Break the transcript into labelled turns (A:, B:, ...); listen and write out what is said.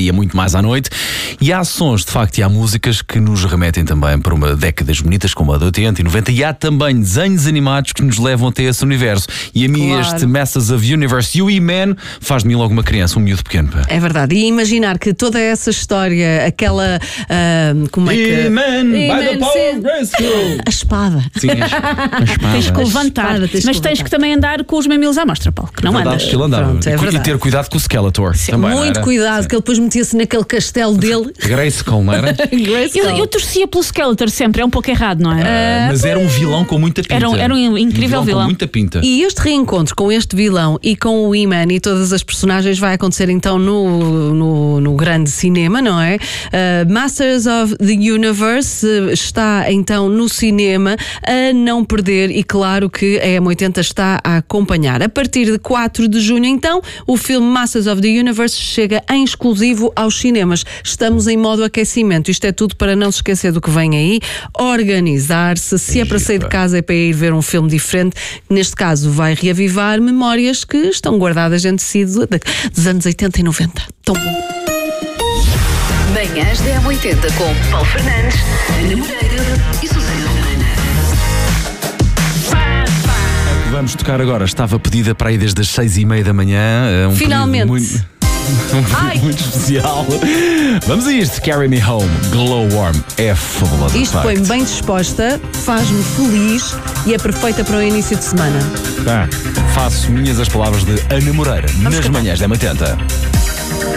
A: dia, muito mais à noite. E há sons, de facto, e há músicas que nos remetem também para uma décadas bonitas, como a de 80 e 90. E há também desenhos animados que nos levam até esse universo. E a mim este Masters of Universe e o He-Man faz de mim logo uma criança, um miúdo pequeno. Pá.
B: É verdade. E imaginar que toda essa história, aquela... como é que...
A: He-Man, by the power of Grayskull.
B: A espada.
A: Sim, a espada.
C: Tens que levantar, mas tens que também andar com os mamilos à mostra, Paulo, que não andas.
A: Ele andava.
B: Pronto, é
A: e
B: verdade.
A: ter cuidado com o Skeletor. Também,
B: Muito cuidado, que ele depois metia-se naquele castelo dele.
A: Grayskull, não era?
C: Eu torcia pelo Skeletor sempre, é um pouco errado, não é?
A: Mas era um vilão com muita pinta.
C: Era um incrível vilão.
A: Com muita pinta.
B: E este reencontro com este vilão e com o He-Man e todas as personagens vai acontecer então no grande cinema, não é? Masters of the Universe está então no cinema a não perder e claro que a M80 está a acompanhar. A partir de 4 de junho então, o filme Masters of the Universe chega em exclusivo aos cinemas. Estamos em modo aquecimento. Isto é tudo para não se esquecer do que vem aí. Organizar-se. Se é para sair de casa é para ir ver um filme diferente. Neste caso vai reavivar memórias que estão guardadas entre si dos anos 80 e 90. Tão bom.
D: Manhãs da M80 com Paulo Fernandes, Ana Moreira e Susana Romana.
A: Vamos tocar agora. Estava pedida para aí desde as 6h30 da manhã.
B: Finalmente.
A: Muito especial. Vamos a isto. Carry Me Home, Glowworm. É fabuloso.
B: Isto põe-me bem disposta, faz-me feliz e é perfeita para o início de semana.
A: Faço minhas as palavras de Ana Moreira nas manhãs da M80.